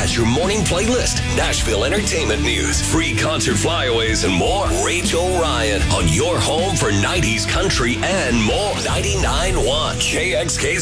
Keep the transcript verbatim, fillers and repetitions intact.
That's your morning playlist. Nashville entertainment news, free concert flyaways, and more. Rachel Ryan on your home for nineties country and more. ninety-nine point one K X K